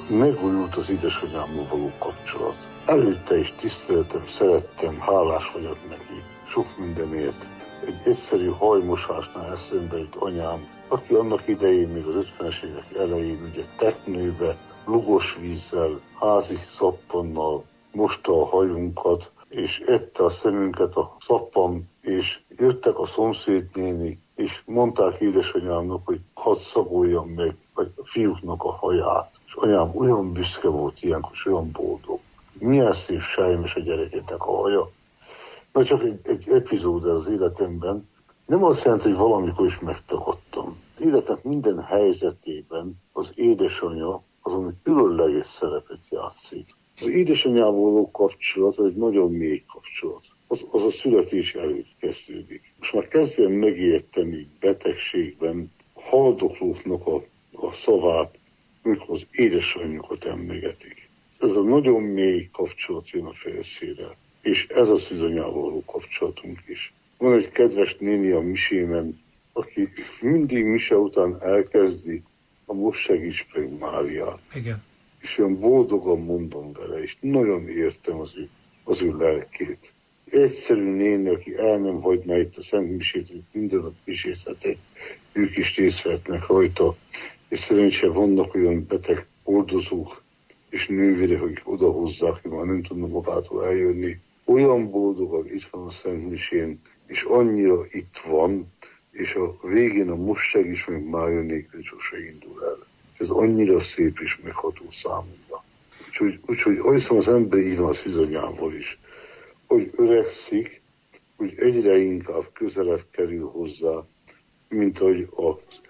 megújult az édesanyámmal való kapcsolat. Előtte is tiszteltem, szerettem, hálás vagyok neki sok mindenért. Egy egyszerű hajmosásnál eszembe jut anyám, aki annak idején, még az 50-es évek elején, ugye teknőbe, lugos vízzel, házi szappannal mosta a hajunkat, és ette a szemünket a szappan, és jöttek a szomszédnénik, és mondták édesanyámnak, hogy hadd szagoljam meg a fiúknak a haját. És anyám olyan büszke volt ilyenkor, és olyan boldog. Milyen szép sejmes a gyerekének a haja. Na csak egy epizód az életemben. Nem azt jelenti, hogy valamikor is megtagadtam. Az életnek minden helyzetében az édesanyja az, ami különleges szerepet játszik. Az édesanyjával való kapcsolat az egy nagyon mély kapcsolat. Az a születés előtt kezdődik. Most már kezdem megérteni betegségben haldoklóknak a szavát, amikor az édesanyjukat emlegetik. Ez a nagyon mély kapcsolat jön a felszínre, és ez az édesanyjával való kapcsolatunk is. Van egy kedves néni a misémen, aki mindig mise után elkezdi a most segíts meg Máriát. Igen. És olyan boldogan mondom vele, és nagyon értem az ő lelkét. Egyszerű néni, aki el nem hagyná itt a Szent Misét, hogy minden nap misézhetek, ők is részt vehetnek rajta, és szerencsére vannak olyan beteg oldozók és nővérek, akik odahozzák, hogy már nem tudnak magától eljönni. Olyan boldogan itt van a Szent Misén, és annyira itt van, és a végén a most segíts meg Mária nélkül sose indul el. Ez annyira szép és megható számomra. Úgyhogy azt hiszem az ember így van az édesanyjával is, hogy öregszik, hogy egyre inkább közelebb kerül hozzá, mint ahogy az